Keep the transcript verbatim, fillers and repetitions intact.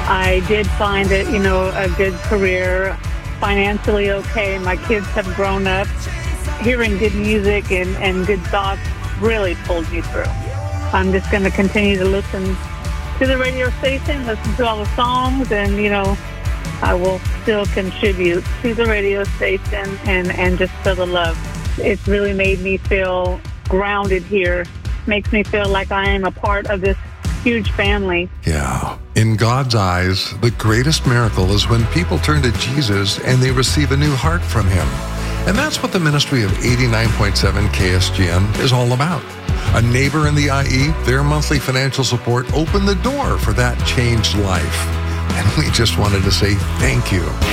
I did find it, you know, a good career, financially okay. My kids have grown up. Hearing good music and, and good thoughts really pulled me through. I'm just going to continue to listen to the radio station, listen to all the songs, and, you know, I will still contribute to the radio station and, and just feel the love. It's really made me feel grounded here. Makes me feel like I am a part of this huge family. Yeah. In God's eyes, the greatest miracle is when people turn to Jesus and they receive a new heart from him. And that's what the ministry of eighty-nine point seven K S G M is all about. A neighbor in the I E, their monthly financial support opened the door for that changed life. And we just wanted to say thank you.